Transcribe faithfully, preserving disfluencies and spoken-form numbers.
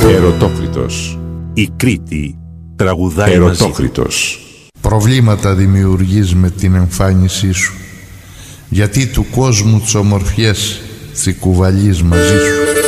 Ερωτόκριτος. Η Κρήτη τραγουδάει Ερωτόκριτος. Προβλήματα δημιουργείς με την εμφάνισή σου, γιατί του κόσμου τις ομορφιές θυκουβαλείς μαζί σου.